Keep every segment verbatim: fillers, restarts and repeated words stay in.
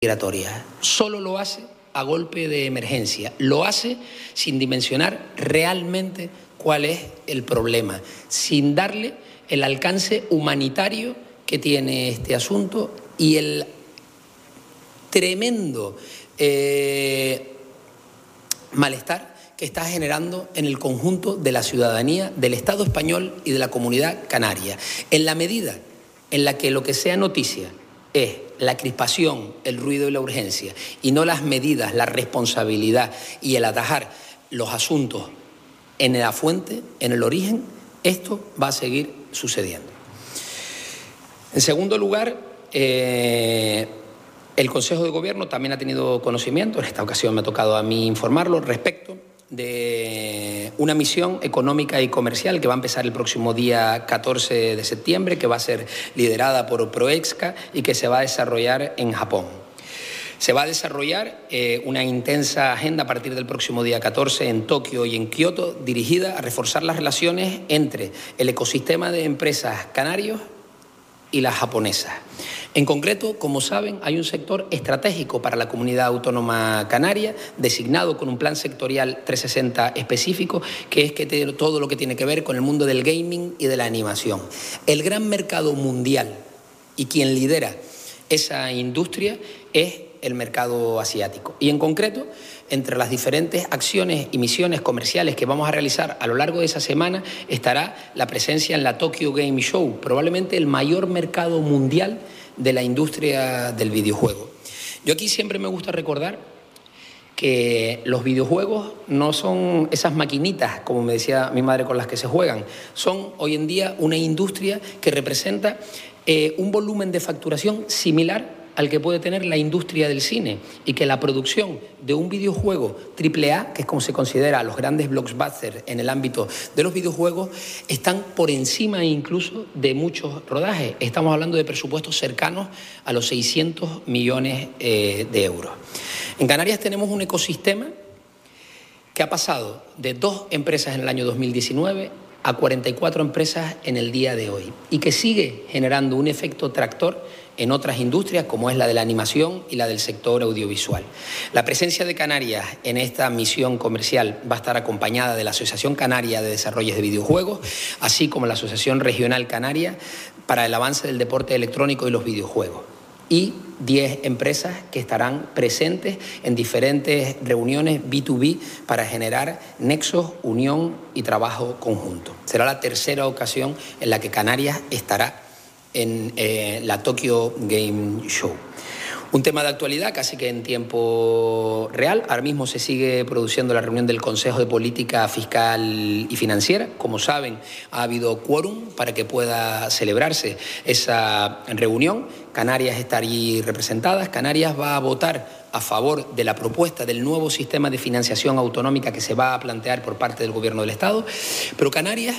migratoria. Solo lo hace a golpe de emergencia. Lo hace sin dimensionar realmente cuál es el problema, sin darle el alcance humanitario que tiene este asunto y el tremendo eh, malestar que está generando en el conjunto de la ciudadanía, del Estado español y de la comunidad canaria. En la medida en la que lo que sea noticia es la crispación, el ruido y la urgencia, y no las medidas, la responsabilidad y el atajar los asuntos en la fuente, en el origen, esto va a seguir sucediendo. En segundo lugar, eh, el Consejo de Gobierno también ha tenido conocimiento, en esta ocasión me ha tocado a mí informarlo, respecto de una misión económica y comercial que va a empezar el próximo día catorce de septiembre, que va a ser liderada por Proexca y que se va a desarrollar en Japón. Se va a desarrollar eh, una intensa agenda a partir del próximo día catorce en Tokio y en Kioto, dirigida a reforzar las relaciones entre el ecosistema de empresas canarios y las japonesas. En concreto, como saben, hay un sector estratégico para la comunidad autónoma canaria, designado con un plan sectorial trescientos sesenta específico, que es que tiene todo lo que tiene que ver con el mundo del gaming y de la animación. El gran mercado mundial y quien lidera esa industria es el mercado asiático. Y en concreto, entre las diferentes acciones y misiones comerciales que vamos a realizar a lo largo de esa semana estará la presencia en la Tokyo Game Show, probablemente el mayor mercado mundial de la industria del videojuego. Yo aquí siempre me gusta recordar que los videojuegos no son esas maquinitas, como me decía mi madre, con las que se juegan. Son hoy en día una industria que representa eh, un volumen de facturación similar al que puede tener la industria del cine, y que la producción de un videojuego triple A, que es como se considera a los grandes blockbusters en el ámbito de los videojuegos, están por encima incluso de muchos rodajes. Estamos hablando de presupuestos cercanos a los seiscientos millones eh, de euros. En Canarias tenemos un ecosistema que ha pasado de dos empresas en el año dos mil diecinueve a cuarenta y cuatro empresas en el día de hoy, y que sigue generando un efecto tractor en otras industrias, como es la de la animación y la del sector audiovisual. La presencia de Canarias en esta misión comercial va a estar acompañada de la Asociación Canaria de Desarrollos de Videojuegos, así como la Asociación Regional Canaria para el Avance del Deporte Electrónico y los Videojuegos, y diez empresas que estarán presentes en diferentes reuniones B dos B para generar nexos, unión y trabajo conjunto. Será la tercera ocasión en la que Canarias estará en eh, la Tokyo Game Show. Un tema de actualidad casi que en tiempo real. Ahora mismo se sigue produciendo la reunión del Consejo de Política Fiscal y Financiera. Como saben, ha habido quórum para que pueda celebrarse esa reunión. Canarias está allí representada. Canarias va a votar a favor de la propuesta del nuevo sistema de financiación autonómica que se va a plantear por parte del Gobierno del Estado. Pero Canarias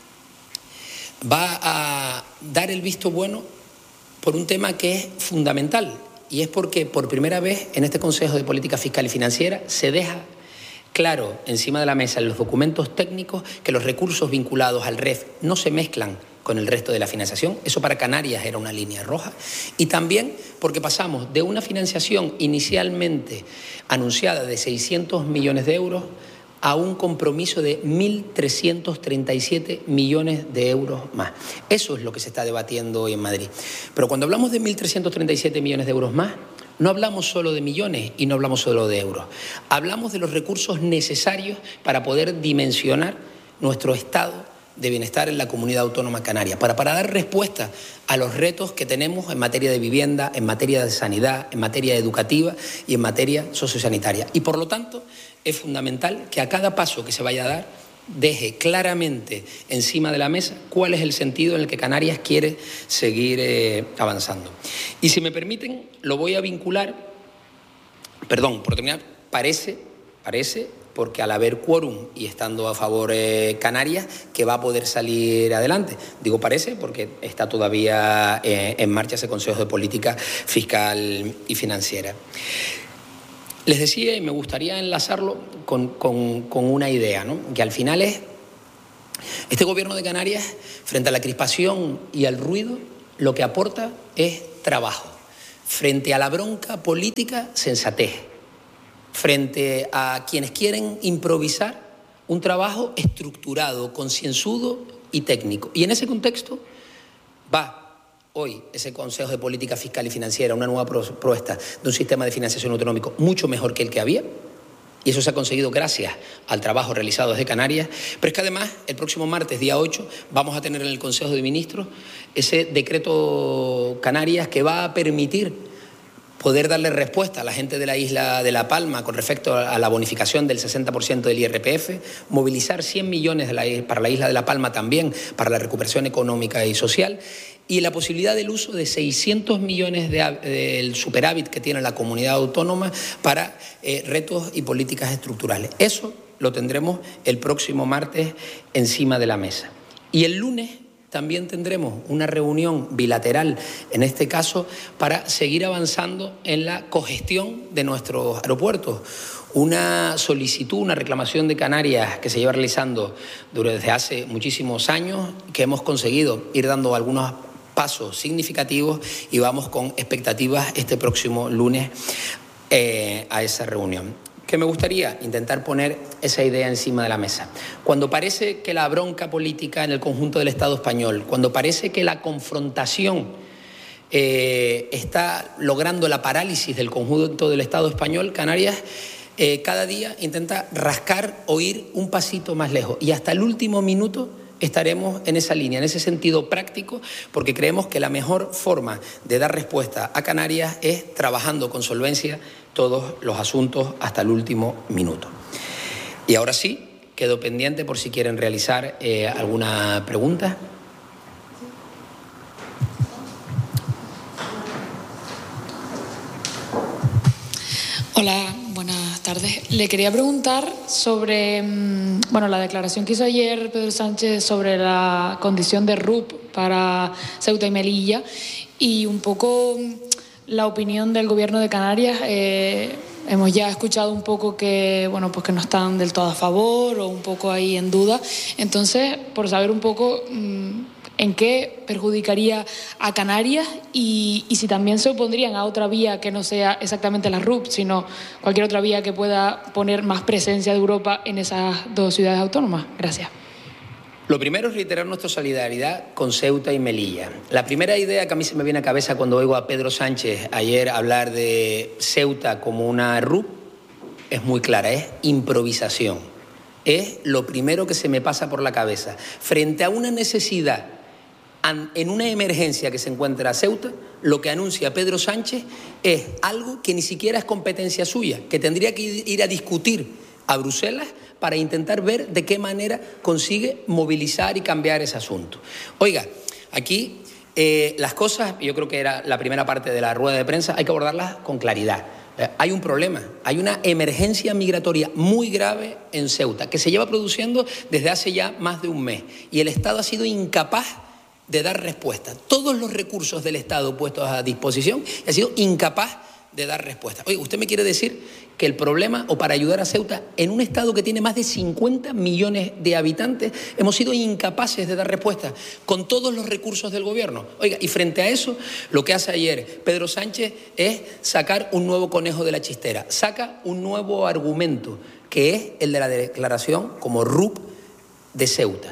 va a dar el visto bueno por un tema que es fundamental, y es porque por primera vez en este Consejo de Política Fiscal y Financiera se deja claro encima de la mesa en los documentos técnicos que los recursos vinculados al R E F no se mezclan con el resto de la financiación. Eso para Canarias era una línea roja. Y también porque pasamos de una financiación inicialmente anunciada de seiscientos millones de euros a un compromiso de mil trescientos treinta y siete millones de euros más. Eso es lo que se está debatiendo hoy en Madrid. Pero cuando hablamos de mil trescientos treinta y siete millones de euros más, no hablamos solo de millones y no hablamos solo de euros. Hablamos de los recursos necesarios para poder dimensionar nuestro estado de bienestar en la comunidad autónoma canaria, para, para dar respuesta a los retos que tenemos en materia de vivienda, en materia de sanidad, en materia educativa y en materia sociosanitaria. Y por lo tanto, es fundamental que a cada paso que se vaya a dar deje claramente encima de la mesa cuál es el sentido en el que Canarias quiere seguir eh, avanzando. Y si me permiten, lo voy a vincular, perdón, por terminar, parece, parece, porque al haber quórum y estando a favor eh, Canarias, que va a poder salir adelante. Digo parece porque está todavía eh, en marcha ese Consejo de Política Fiscal y Financiera. Les decía, y me gustaría enlazarlo con, con, con una idea, ¿no? Que al final es, este Gobierno de Canarias, frente a la crispación y al ruido, lo que aporta es trabajo. Frente a la bronca política, sensatez. Frente a quienes quieren improvisar, un trabajo estructurado, concienzudo y técnico. Y en ese contexto va hoy ese Consejo de Política Fiscal y Financiera, una nueva propuesta de un sistema de financiación autonómico mucho mejor que el que había. Y eso se ha conseguido gracias al trabajo realizado desde Canarias. Pero es que además, el próximo martes, día ocho, vamos a tener en el Consejo de Ministros ese decreto Canarias que va a permitir poder darle respuesta a la gente de la isla de La Palma con respecto a la bonificación del sesenta por ciento del I R P F, movilizar cien millones de la, para la isla de La Palma también, para la recuperación económica y social, y la posibilidad del uso de seiscientos millones del de, superávit que tiene la comunidad autónoma para eh, retos y políticas estructurales. Eso lo tendremos el próximo martes encima de la mesa. Y el lunes también tendremos una reunión bilateral, en este caso, para seguir avanzando en la cogestión de nuestros aeropuertos. Una solicitud, una reclamación de Canarias que se lleva realizando desde hace muchísimos años, que hemos conseguido ir dando algunos pasos significativos y vamos con expectativas este próximo lunes eh, a esa reunión. Que me gustaría intentar poner esa idea encima de la mesa. Cuando parece que la bronca política en el conjunto del Estado español, cuando parece que la confrontación eh, está logrando la parálisis del conjunto del Estado español, Canarias eh, cada día intenta rascar o ir un pasito más lejos. Y hasta el último minuto estaremos en esa línea, en ese sentido práctico, porque creemos que la mejor forma de dar respuesta a Canarias es trabajando con solvencia todos los asuntos hasta el último minuto. Y ahora sí, quedo pendiente por si quieren realizar eh, alguna pregunta. Hola, buenas tardes. Le quería preguntar sobre bueno, la declaración que hizo ayer Pedro Sánchez sobre la condición de R U P para Ceuta y Melilla y un poco la opinión del Gobierno de Canarias. Eh, hemos ya escuchado un poco que, bueno, pues que no están del todo a favor o un poco ahí en duda. Entonces, por saber un poco mmm, en qué perjudicaría a Canarias y, y si también se opondrían a otra vía que no sea exactamente la R U P, sino cualquier otra vía que pueda poner más presencia de Europa en esas dos ciudades autónomas. Gracias. Lo primero es reiterar nuestra solidaridad con Ceuta y Melilla. La primera idea que a mí se me viene a cabeza cuando oigo a Pedro Sánchez ayer hablar de Ceuta como una R U P es muy clara, es improvisación. Es lo primero que se me pasa por la cabeza. Frente a una necesidad, en una emergencia que se encuentra Ceuta, lo que anuncia Pedro Sánchez es algo que ni siquiera es competencia suya, que tendría que ir a discutir a Bruselas para intentar ver de qué manera consigue movilizar y cambiar ese asunto. Oiga, aquí eh, las cosas, yo creo que era la primera parte de la rueda de prensa, hay que abordarlas con claridad. Eh, hay un problema, hay una emergencia migratoria muy grave en Ceuta, que se lleva produciendo desde hace ya más de un mes, y el Estado ha sido incapaz de dar respuesta. Todos los recursos del Estado puestos a disposición y ha sido incapaz de dar respuesta. Oye, ¿usted me quiere decir que el problema, o para ayudar a Ceuta, en un Estado que tiene más de cincuenta millones de habitantes, hemos sido incapaces de dar respuesta con todos los recursos del Gobierno? Oiga, y frente a eso, lo que hace ayer Pedro Sánchez es sacar un nuevo conejo de la chistera, saca un nuevo argumento, que es el de la declaración como R U P de Ceuta.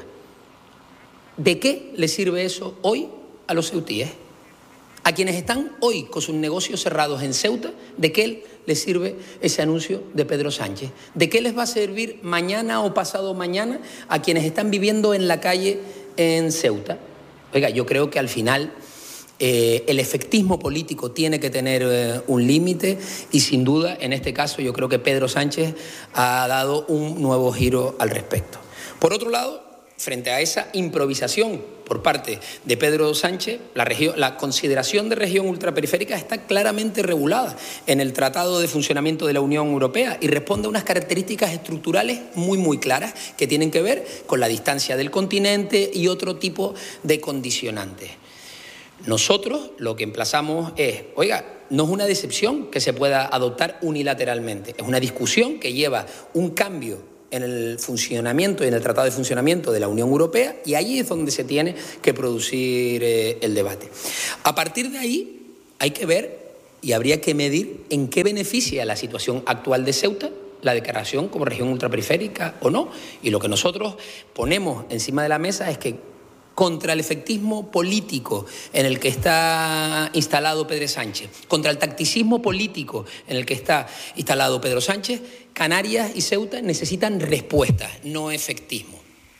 ¿De qué le sirve eso hoy a los ceutíes? A quienes están hoy con sus negocios cerrados en Ceuta, ¿de qué les sirve ese anuncio de Pedro Sánchez? ¿De qué les va a servir mañana o pasado mañana a quienes están viviendo en la calle en Ceuta? Oiga, yo creo que al final eh, el efectismo político tiene que tener eh, un límite y sin duda, en este caso, yo creo que Pedro Sánchez ha dado un nuevo giro al respecto. Por otro lado, frente a esa improvisación por parte de Pedro Sánchez, la, región, la consideración de región ultraperiférica está claramente regulada en el Tratado de Funcionamiento de la Unión Europea y responde a unas características estructurales muy, muy claras que tienen que ver con la distancia del continente y otro tipo de condicionantes. Nosotros lo que emplazamos es, oiga, no es una decepción que se pueda adoptar unilateralmente, es una discusión que lleva un cambio en el funcionamiento y en el Tratado de Funcionamiento de la Unión Europea, y ahí es donde se tiene que producir eh, el debate. A partir de ahí hay que ver y habría que medir en qué beneficia la situación actual de Ceuta la declaración como región ultraperiférica o no. Y lo que nosotros ponemos encima de la mesa es que contra el efectismo político en el que está instalado Pedro Sánchez, contra el tacticismo político en el que está instalado Pedro Sánchez, Canarias y Ceuta necesitan respuestas, no efectismo.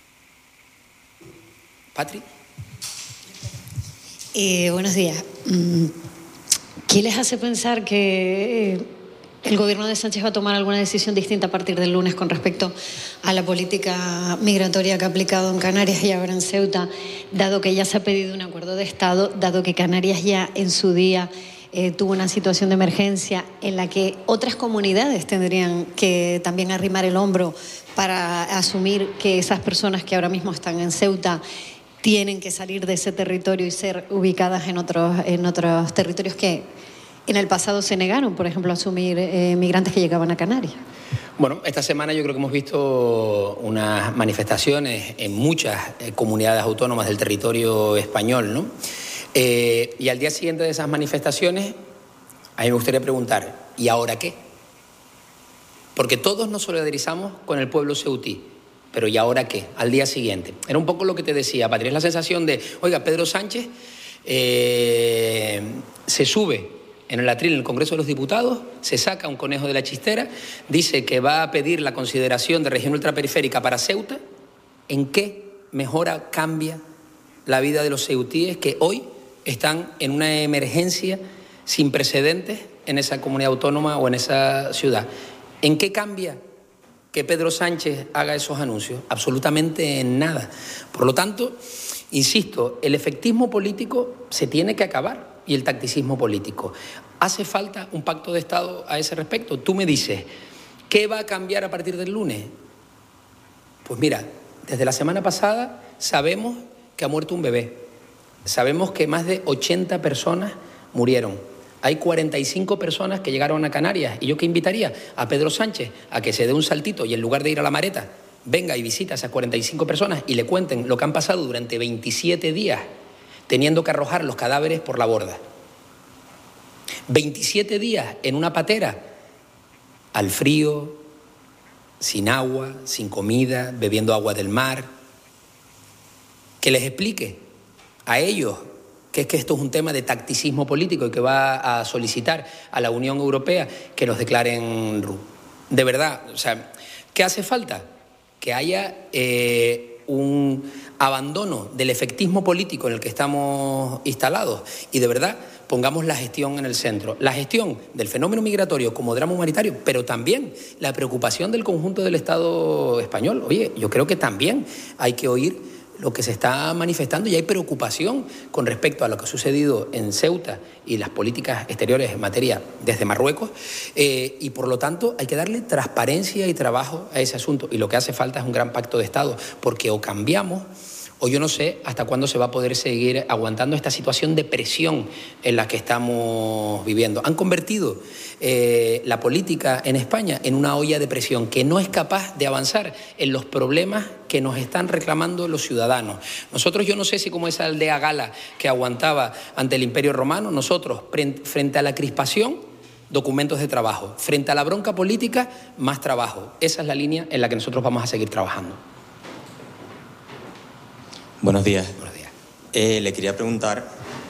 Patri. Eh, buenos días. ¿Qué les hace pensar que el gobierno de Sánchez va a tomar alguna decisión distinta a partir del lunes con respecto a la política migratoria que ha aplicado en Canarias y ahora en Ceuta, dado que ya se ha pedido un acuerdo de Estado, dado que Canarias ya en su día eh, tuvo una situación de emergencia en la que otras comunidades tendrían que también arrimar el hombro para asumir que esas personas que ahora mismo están en Ceuta tienen que salir de ese territorio y ser ubicadas en otros, en otros territorios que en el pasado se negaron, por ejemplo, a asumir eh, migrantes que llegaban a Canarias? Bueno, esta semana yo creo que hemos visto unas manifestaciones en muchas eh, comunidades autónomas del territorio español, ¿no? Eh, y al día siguiente de esas manifestaciones, a mí me gustaría preguntar, ¿y ahora qué? Porque todos nos solidarizamos con el pueblo ceutí, pero ¿y ahora qué? Al día siguiente. Era un poco lo que te decía, Patria, es la sensación de, oiga, Pedro Sánchez eh, se sube en el atril en el Congreso de los Diputados, se saca un conejo de la chistera, dice que va a pedir la consideración de región ultraperiférica para Ceuta. ¿En qué mejora, cambia la vida de los ceutíes que hoy están en una emergencia sin precedentes en esa comunidad autónoma o en esa ciudad? ¿En qué cambia que Pedro Sánchez haga esos anuncios? Absolutamente en nada. Por lo tanto, insisto, el efectismo político se tiene que acabar y el tacticismo político. ¿Hace falta un pacto de Estado a ese respecto? Tú me dices, ¿qué va a cambiar a partir del lunes? Pues mira, desde la semana pasada sabemos que ha muerto un bebé. Sabemos que más de ochenta personas murieron. Hay cuarenta y cinco personas que llegaron a Canarias. ¿Y yo qué invitaría? A Pedro Sánchez a que se dé un saltito y en lugar de ir a La Mareta, venga y visita a esas cuarenta y cinco personas y le cuenten lo que han pasado durante veintisiete días teniendo que arrojar los cadáveres por la borda. veintisiete días en una patera, al frío, sin agua, sin comida, bebiendo agua del mar. Que les explique a ellos que es que esto es un tema de tacticismo político y que va a solicitar a la Unión Europea que los declaren R U P. De verdad, o sea, ¿qué hace falta? Que haya eh, un abandono del efectismo político en el que estamos instalados y de verdad pongamos la gestión en el centro. La gestión del fenómeno migratorio como drama humanitario, pero también la preocupación del conjunto del Estado español. Oye, yo creo que también hay que oír lo que se está manifestando y hay preocupación con respecto a lo que ha sucedido en Ceuta y las políticas exteriores en materia desde Marruecos eh, y por lo tanto hay que darle transparencia y trabajo a ese asunto y lo que hace falta es un gran pacto de Estado porque o cambiamos o yo no sé hasta cuándo se va a poder seguir aguantando esta situación de presión en la que estamos viviendo. Han convertido eh, la política en España en una olla de presión que no es capaz de avanzar en los problemas que nos están reclamando los ciudadanos. Nosotros, yo no sé si como esa aldea gala que aguantaba ante el Imperio Romano, nosotros, frente a la crispación, documentos de trabajo. Frente a la bronca política, más trabajo. Esa es la línea en la que nosotros vamos a seguir trabajando. Buenos días. Buenos días. Eh, le quería preguntar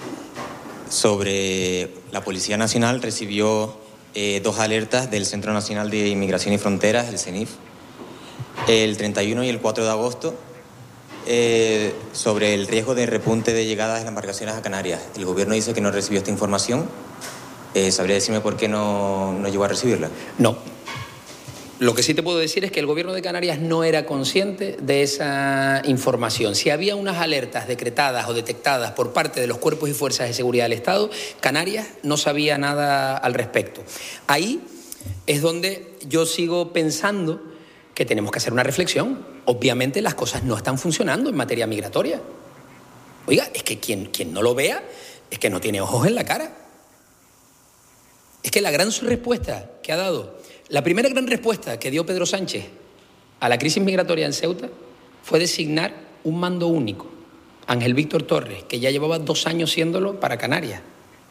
sobre la Policía Nacional recibió eh, dos alertas del Centro Nacional de Inmigración y Fronteras, el CENIF, el treinta y uno y el cuatro de agosto, eh, sobre el riesgo de repunte de llegadas de las embarcaciones a Canarias. El Gobierno dice que no recibió esta información. Eh, ¿Sabría decirme por qué no, no llegó a recibirla? No. Lo que sí te puedo decir es que el Gobierno de Canarias no era consciente de esa información. Si había unas alertas decretadas o detectadas por parte de los cuerpos y fuerzas de seguridad del Estado, Canarias no sabía nada al respecto. Ahí es donde yo sigo pensando que tenemos que hacer una reflexión. Obviamente las cosas no están funcionando en materia migratoria. Oiga, es que quien, quien no lo vea es que no tiene ojos en la cara. Es que la gran respuesta que ha dado... La primera gran respuesta que dio Pedro Sánchez a la crisis migratoria en Ceuta fue designar un mando único, Ángel Víctor Torres, que ya llevaba dos años siéndolo para Canarias.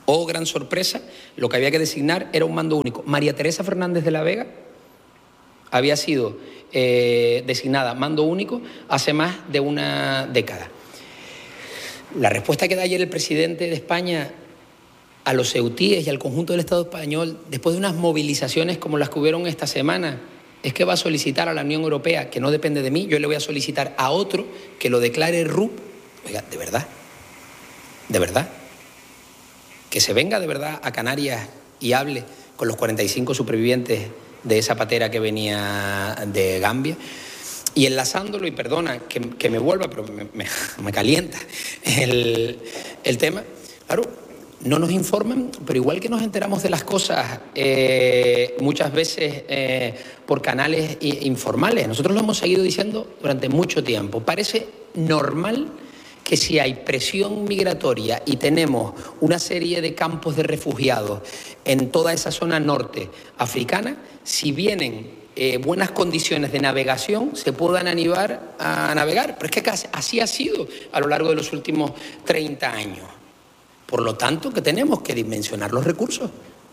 oh gran sorpresa, lo que había que designar era un mando único. María Teresa Fernández de la Vega había sido eh, designada mando único hace más de una década. La respuesta que da ayer el presidente de España a los ceutíes y al conjunto del Estado español, después de unas movilizaciones como las que hubieron esta semana, es que va a solicitar a la Unión Europea, que no depende de mí, yo le voy a solicitar a otro que lo declare R U P. Oiga, ¿de verdad? ¿De verdad? Que se venga de verdad a Canarias y hable con los cuarenta y cinco supervivientes de esa patera que venía de Gambia. Y enlazándolo, y perdona que, que me vuelva, pero me, me, me calienta el, el tema, claro, no nos informan, pero igual que nos enteramos de las cosas eh, muchas veces eh, por canales informales, nosotros lo hemos seguido diciendo durante mucho tiempo. Parece normal que si hay presión migratoria y tenemos una serie de campos de refugiados en toda esa zona norte africana, si vienen eh, buenas condiciones de navegación, se puedan animar a navegar. Pero es que casi, así ha sido a lo largo de los últimos treinta años. Por lo tanto, que tenemos que dimensionar los recursos.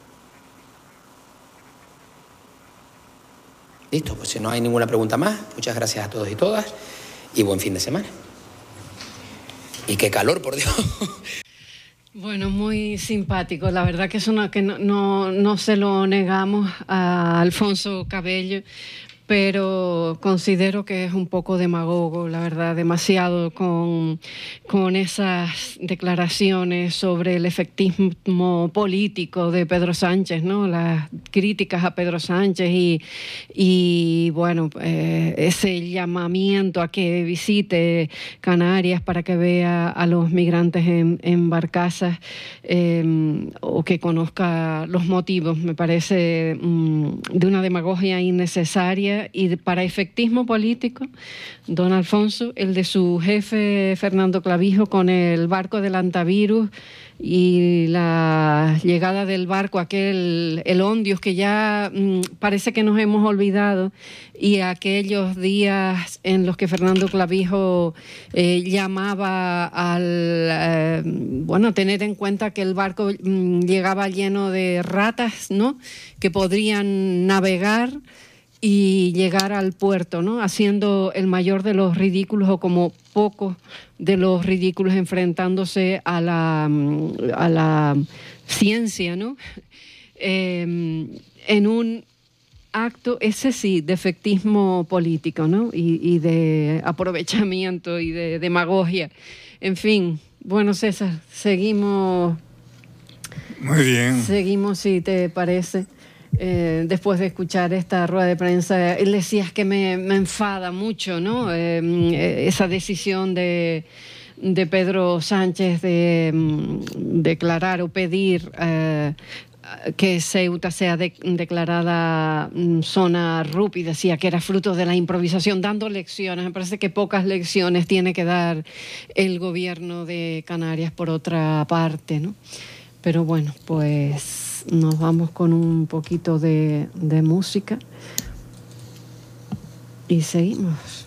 Listo, pues si no hay ninguna pregunta más, muchas gracias a todos y todas y buen fin de semana. Y qué calor, por Dios. Bueno, muy simpático. La verdad que eso no, que no, no, no se lo negamos a Alfonso Cabello, pero considero que es un poco demagogo, la verdad, demasiado con, con esas declaraciones sobre el efectismo político de Pedro Sánchez, ¿no? Las críticas a Pedro Sánchez y, y bueno, eh, ese llamamiento a que visite Canarias para que vea a los migrantes en, en barcazas eh, o que conozca los motivos, me parece mm, de una demagogia innecesaria. Y para efectismo político, don Alfonso, el de su jefe Fernando Clavijo con el barco del antivirus y la llegada del barco, aquel, el Ondios, que ya mmm, parece que nos hemos olvidado, y aquellos días en los que Fernando Clavijo eh, llamaba al, eh, bueno, tener en cuenta que el barco mmm, llegaba lleno de ratas, ¿no?, que podrían navegar y llegar al puerto, ¿no?, haciendo el mayor de los ridículos o como pocos de los ridículos, enfrentándose a la, a la ciencia, ¿no?, eh, en un acto, ese sí, de efectismo político, ¿no?, y, y de aprovechamiento y de demagogia. En fin, bueno, César, seguimos. Muy bien. Seguimos, si te parece. Eh, después de escuchar esta rueda de prensa, él decía que me, me enfada mucho, ¿no?, eh, esa decisión de, de Pedro Sánchez de um, declarar o pedir eh, que Ceuta sea de, declarada um, zona R U P, y decía que era fruto de la improvisación, dando lecciones. Me parece que pocas lecciones tiene que dar el gobierno de Canarias por otra parte, ¿no? Pero bueno, pues nos vamos con un poquito de, de música y seguimos.